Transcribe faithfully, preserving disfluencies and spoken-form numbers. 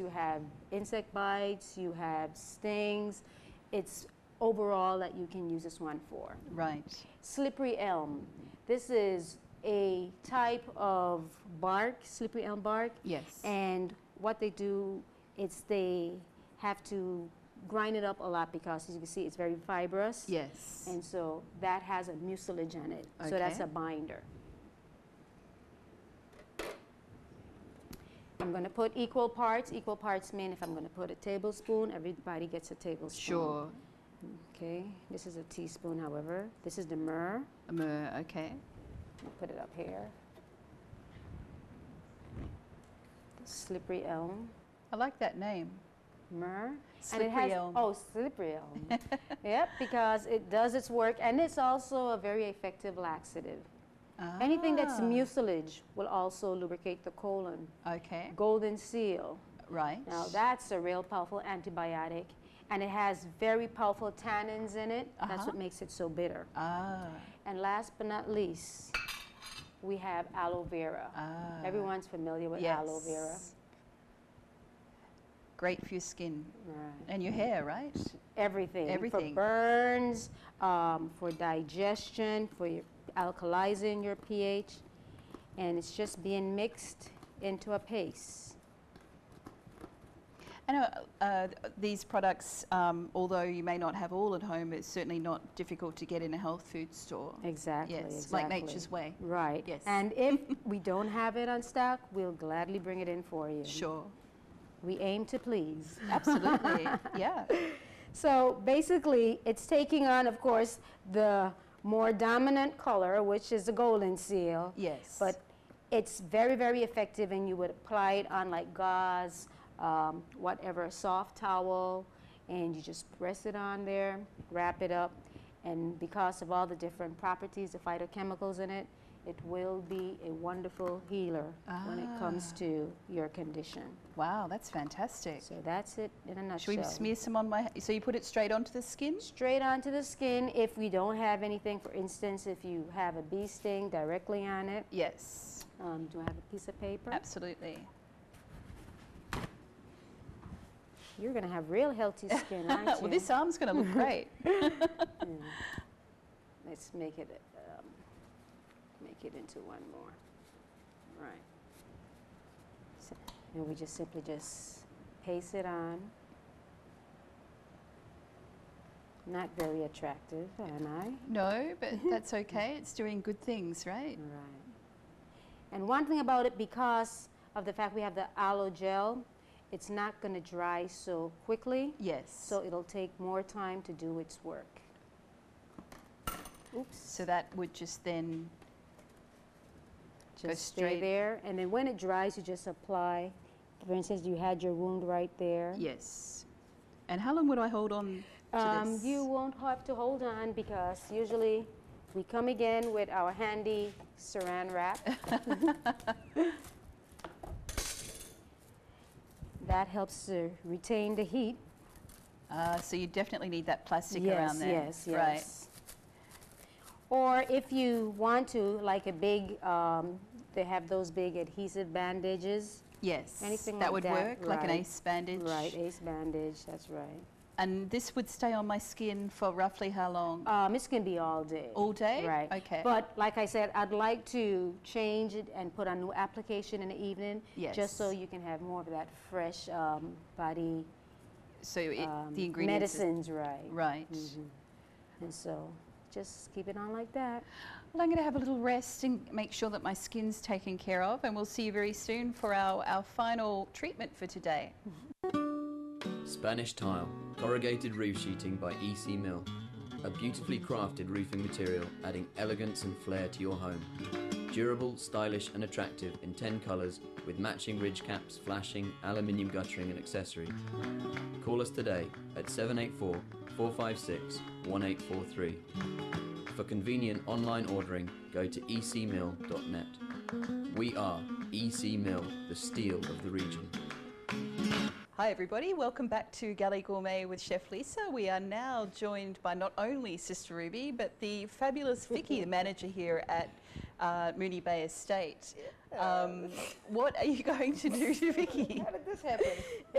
have insect bites, you have stings. It's overall that you can use this one for. Right. Slippery elm. This is a type of bark, slippery elm bark. Yes. And what they do is they have to grind it up a lot because, as you can see, it's very fibrous. Yes. And so that has a mucilage in it. Okay. So that's a binder. I'm going to put equal parts. Equal parts mean if I'm going to put a tablespoon, everybody gets a tablespoon. Sure. Okay. This is a teaspoon, however. This is the myrrh. A myrrh, okay. I'll put it up here. The slippery elm. I like that name. Myrrh. Slippery and it has, elm. Oh, slippery elm. Yep, because it does its work, and it's also a very effective laxative. Ah. Anything that's mucilage will also lubricate the colon. Okay. Golden seal. Right. Now that's a real powerful antibiotic, and it has very powerful tannins in it. Uh-huh. That's what makes it so bitter. Ah. And last but not least, we have aloe vera. Ah. Everyone's familiar with Yes. aloe vera. Great for your skin. Right. And your hair, right? Everything. Everything. For burns, um, for digestion, for your alkalizing your pH, and it's just being mixed into a paste. I know uh, these products, um, although you may not have all at home, it's certainly not difficult to get in a health food store. Exactly. Yes, exactly. like Nature's Way. Right. Yes. And if we don't have it on stock, we'll gladly bring it in for you. Sure. We aim to please. Absolutely. Yeah. So basically, it's taking on, of course, the more dominant color, which is the golden seal. Yes. But it's very, very effective, and you would apply it on like gauze, um, whatever, soft towel, and you just press it on there, wrap it up, and because of all the different properties, the phytochemicals in it, it will be a wonderful healer ah. when it comes to your condition. Wow, that's fantastic. So that's it in a nutshell. Should we smear some on my, so you put it straight onto the skin? Straight onto the skin. If we don't have anything, for instance, if you have a bee sting directly on it. Yes. Um, do I have a piece of paper? Absolutely. You're going to have real healthy skin, aren't you? Well, this arm's going to look great. Yeah. Let's make it, um, make it into one more. Right. So, and we just simply just paste it on. Not very attractive, am I? No, but that's okay. It's doing good things, right? Right. And one thing about it, because of the fact we have the aloe gel, it's not going to dry so quickly. Yes. So it'll take more time to do its work. Oops. So that would just then just go stay straight there, and then when it dries, you just apply. For instance, you had your wound right there. Yes. And how long would I hold on to um, this? You won't have to hold on, because usually we come again with our handy saran wrap. That helps to retain the heat. Uh, so you definitely need that plastic yes, around there. Yes, yes, right. yes. Or if you want to, like a big, um, they have those big adhesive bandages. Yes. Anything that like would that, work, like an right. ace bandage. Right, ace bandage, that's right. And this would stay on my skin for roughly how long? Um, it's going to be all day. All day? Right. Okay. But like I said, I'd like to change it and put a new application in the evening. Yes. Just so you can have more of that fresh um, body. So it, um, the ingredients. medicines, right. Right. Mm-hmm. And so just keep it on like that. Well, I'm going to have a little rest and make sure that my skin's taken care of, and we'll see you very soon for our, our final treatment for today. Spanish Tile, corrugated roof sheeting by E C Mill. A beautifully crafted roofing material adding elegance and flair to your home. Durable, stylish and attractive in ten colours with matching ridge caps, flashing, aluminium guttering and accessories. Call us today at seven eight four, four five six, one eight four three. For convenient online ordering, go to e c mill dot net. We are E C Mill, the steel of the region. Hi everybody, welcome back to Galley Gourmet with Chef Lisa. We are now joined by not only Sister Ruby, but the fabulous Vicky, the manager here at uh, Moonee Bay Estate. Um, what are you going to do to Vicky? How did this happen?